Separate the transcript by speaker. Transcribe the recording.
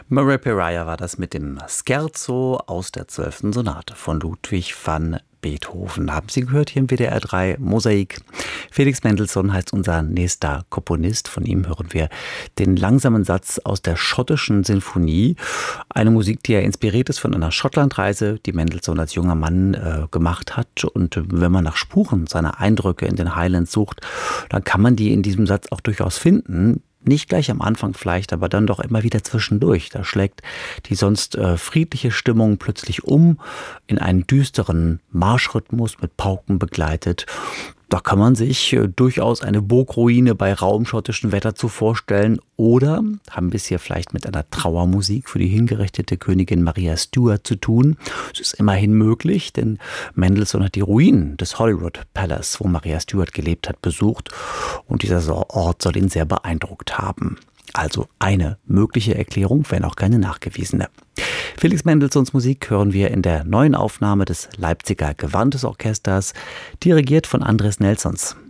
Speaker 1: Murray Pariah war das mit dem Scherzo aus der 12. Sonate von Ludwig van Beethoven. Haben Sie gehört hier im WDR 3 Mosaik. Felix Mendelssohn heißt unser nächster Komponist. Von ihm hören wir den langsamen Satz aus der schottischen Sinfonie. Eine Musik, die ja inspiriert ist von einer Schottlandreise, die Mendelssohn als junger Mann gemacht hat. Und wenn man nach Spuren seiner Eindrücke in den Highlands sucht, dann kann man die in diesem Satz auch durchaus finden. Nicht gleich am Anfang vielleicht, aber dann doch immer wieder zwischendurch. Da schlägt die sonst friedliche Stimmung plötzlich um in einen düsteren Marschrhythmus mit Pauken begleitet. Da kann man sich durchaus eine Burgruine bei rauem schottischen Wetter zu vorstellen. Oder haben wir es hier vielleicht mit einer Trauermusik für die hingerichtete Königin Maria Stuart zu tun. Es ist immerhin möglich, denn Mendelssohn hat die Ruinen des Holyrood Palace, wo Maria Stuart gelebt hat, besucht. Und dieser Ort soll ihn sehr beeindruckt haben. Also eine mögliche Erklärung, wenn auch keine nachgewiesene. Felix Mendelssohns Musik hören wir in der neuen Aufnahme des Leipziger Gewandtesorchesters, dirigiert von Andres Nelsons.